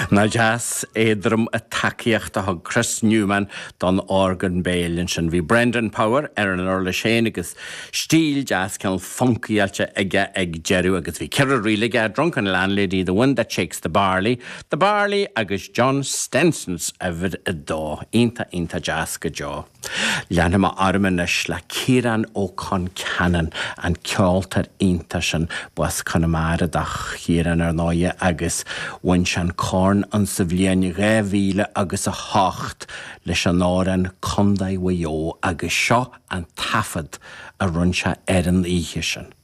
Na jazz édrum a takeíocht a Chris Newman don organ béilin sin bhí Brendan Power an orla séin agus stíl jazz ceann funkialte ige ag jeru agus bhí ceir rilige drunken landlady, the one that shakes the barley agus John Stenson's evid a dó inta jazz go jo. Leanna arman is le Kieran O'Con Cannon an ceoltar inta sin bus Connemara dach Kieran náide agus Winshan Corn an sa bhliain réhíle agus a hácht leis an áran condaí waio agus seo an tafad a runse an ihe sin.